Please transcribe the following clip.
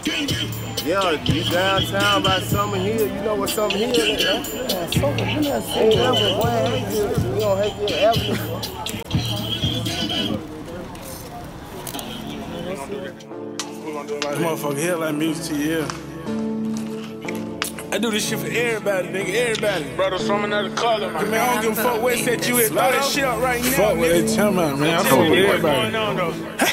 Yeah, you downtown by Summer Hill. You know what Summer Hill is, huh? Ain't never one hate you. You don't hate your avenue. Motherfucker here like music to you. I do this shit for everybody, nigga, everybody. Brothers from another color, man. Man, I don't give a fuck where set you at. Throw that shit up right now. Fuck what they tell me, man. I fuck with everybody.